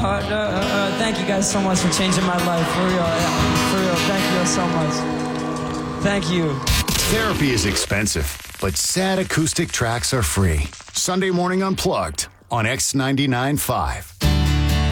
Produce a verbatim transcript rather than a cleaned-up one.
heart. Uh, uh, thank you guys so much for changing my life. For real. Yeah, for real. Thank you so much. Thank you. Therapy is expensive, but sad acoustic tracks are free. Sunday Morning Unplugged on X ninety-nine point five.